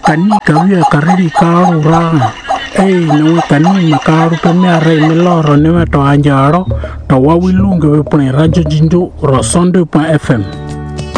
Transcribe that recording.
kani kawia kariri karu ra nawe kani makaru pe me arre me loro ne to anjaro to wawilunge we pone radio jinjo ro 102.fm